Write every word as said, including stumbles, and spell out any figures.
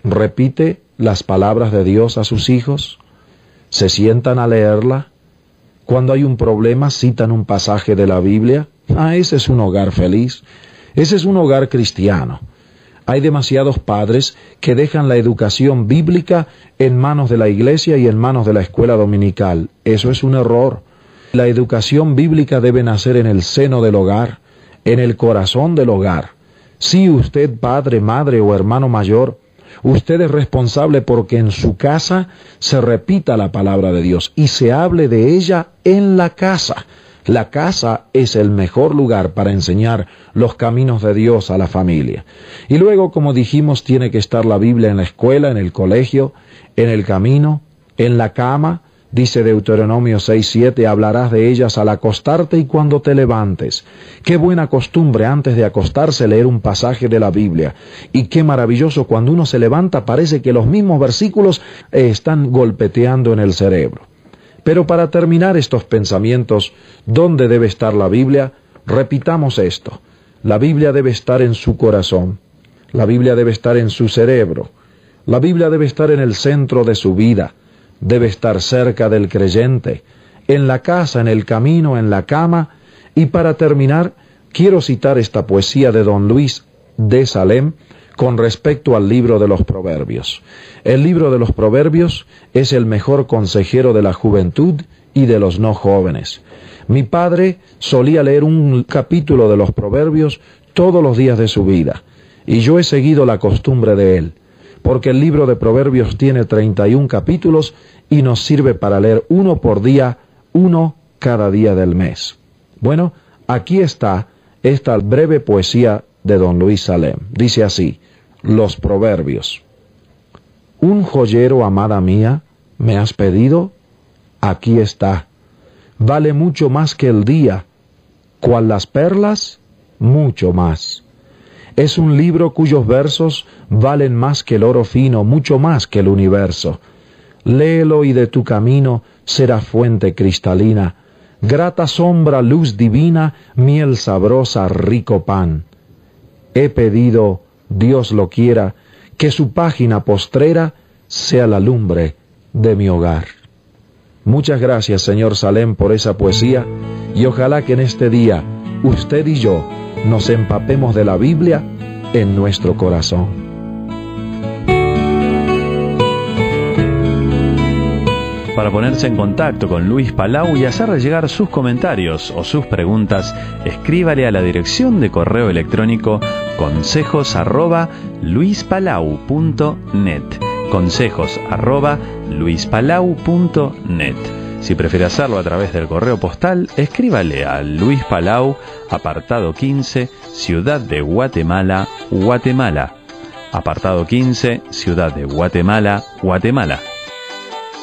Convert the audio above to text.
repite las palabras de Dios a sus hijos, se sientan a leerla. Cuando hay un problema, citan un pasaje de la Biblia. Ah, ese es un hogar feliz. Ese es un hogar cristiano. Hay demasiados padres que dejan la educación bíblica en manos de la iglesia y en manos de la escuela dominical. Eso es un error. La educación bíblica debe nacer en el seno del hogar, en el corazón del hogar. Si usted, padre, madre o hermano mayor, usted es responsable porque en su casa se repita la palabra de Dios y se hable de ella en la casa. La casa es el mejor lugar para enseñar los caminos de Dios a la familia. Y luego, como dijimos, tiene que estar la Biblia en la escuela, en el colegio, en el camino, en la cama. Dice Deuteronomio seis siete, hablarás de ellas al acostarte y cuando te levantes. Qué buena costumbre antes de acostarse leer un pasaje de la Biblia. Y qué maravilloso cuando uno se levanta, parece que los mismos versículos eh, están golpeteando en el cerebro. Pero para terminar estos pensamientos, ¿dónde debe estar la Biblia? Repitamos esto. La Biblia debe estar en su corazón. La Biblia debe estar en su cerebro. La Biblia debe estar en el centro de su vida. Debe estar cerca del creyente, en la casa, en el camino, en la cama. Y para terminar, quiero citar esta poesía de don Luis de Salem con respecto al libro de los Proverbios. El libro de los Proverbios es el mejor consejero de la juventud y de los no jóvenes. Mi padre solía leer un capítulo de los Proverbios todos los días de su vida, y yo he seguido la costumbre de él, porque el libro de Proverbios tiene treinta y un capítulos y nos sirve para leer uno por día, uno cada día del mes. Bueno, aquí está esta breve poesía de don Luis Salem. Dice así, los Proverbios. Un joyero, amada mía, me has pedido, aquí está. Vale mucho más que el día, cual las perlas, mucho más. Es un libro cuyos versos valen más que el oro fino, mucho más que el universo. Léelo y de tu camino será fuente cristalina, grata sombra, luz divina, miel sabrosa, rico pan. He pedido, Dios lo quiera, que su página postrera sea la lumbre de mi hogar. Muchas gracias, señor Salem, por esa poesía, y ojalá que en este día usted y yo nos empapemos de la Biblia en nuestro corazón. Para ponerse en contacto con Luis Palau y hacerle llegar sus comentarios o sus preguntas, escríbale a la dirección de correo electrónico consejos arroba luispalau punto net. consejos arroba luispalau punto net. Si prefiere hacerlo a través del correo postal, escríbale a Luis Palau, apartado quince, Ciudad de Guatemala, Guatemala. Apartado quince, Ciudad de Guatemala, Guatemala.